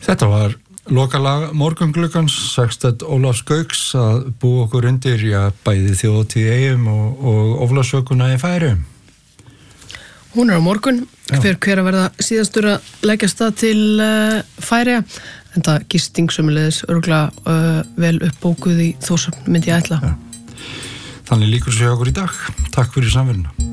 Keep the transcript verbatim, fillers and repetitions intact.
Þetta var lokalag morgunglukkans, Sextett Ólafs Gauks að búa okkur undir, já, bæði þjóðhátíð í Eyjum og, og Ólafsvökunna í Færeyjum. Hún er á morgun, hver hver að verða síðastur að leggja stað til uh, Færeyja, en það gisting sömuleiðis örgulega uh, vel uppbókuð í Þórshöfn, myndi ég ætla. Já. Þannig líkur sér okkur í dag. Takk fyrir samveruna.